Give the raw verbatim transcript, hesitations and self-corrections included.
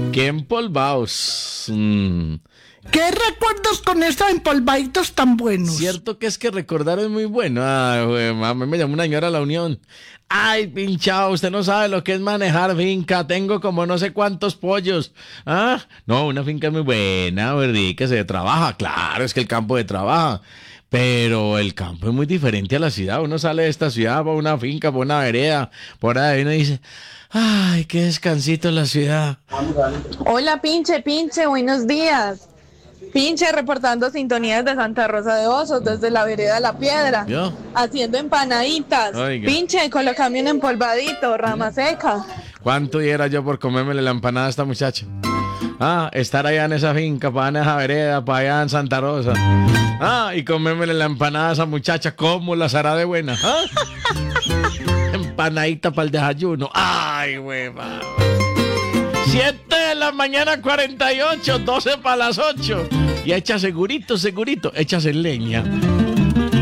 Qué empolvados. Mm. ¿Qué recuerdos con estos empolvaditos tan buenos? Cierto que es que recordar es muy bueno. Ay, güey, a mí me llamó una señora a la Unión. Ay, pinchado, usted no sabe lo que es manejar finca. Tengo como no sé cuántos pollos. Ah, no, una finca es muy buena, ¿verdad? Que se trabaja. Claro, es que el campo de trabaja. Pero el campo es muy diferente a la ciudad. Uno sale de esta ciudad para una finca, para una vereda, por ahí uno dice, ay, qué descansito en la ciudad. Hola, pinche, pinche, buenos días. Pinche, reportando sintonías de Santa Rosa de Osos, desde la vereda La Piedra. ¿Yo? Haciendo empanaditas. Oiga. Pinche, colócame un empolvadito, rama seca. ¿Cuánto diera yo por comérmele la empanada a esta muchacha? Ah, estar allá en esa finca, para en esa vereda, para allá en Santa Rosa. Ah, y comérmele la empanada a esa muchacha, ¿cómo las hará de buena? ¿Ah? Empanadita para el desayuno. Ay, hueva. siete de la mañana, cuarenta y ocho, doce para las ocho. Y echa segurito, segurito, echas en leña.